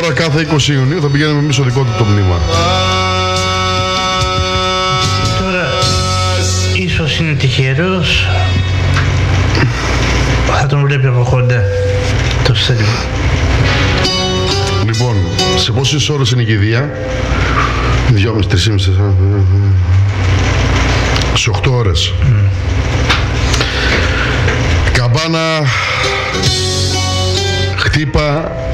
τώρα κάθε 20 Ιουνίου θα πηγαίνουμε εμείς στο δικό του το μνήμα. Τώρα, ίσως είναι τυχερός, θα τον βλέπει από κοντά το στέλνο. Λοιπόν, σε πόσες ώρες είναι η κηδεία? 2,5, 3,5, σε 8 ώρες. Καμπάνα, χτύπα,